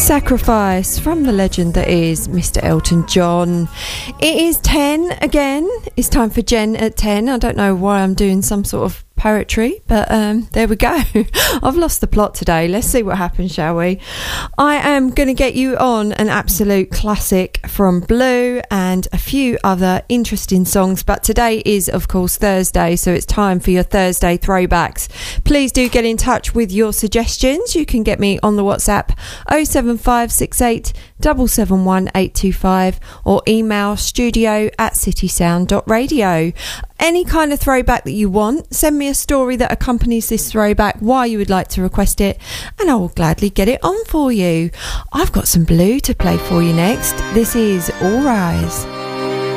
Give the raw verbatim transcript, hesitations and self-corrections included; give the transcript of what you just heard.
Sacrifice from the legend that is Mister Elton John. It is ten again. It's time for Jen at ten. I don't know why I'm doing some sort of poetry, but um, there we go. I've lost the plot today. Let's see what happens, shall we? I am going to get you on an absolute classic from Blue and a few other interesting songs, but today is of course Thursday, so it's time for your Thursday throwbacks. Please do get in touch with your suggestions. You can get me on the WhatsApp oh seven five six eight seven seven one eight two five or email studio at citysound dot radio. Any kind of throwback that you want, send me a story that accompanies this throwback, why you would like to request it, and I will gladly get it on for you. I've got some Blue to play for you next. This is All Rise.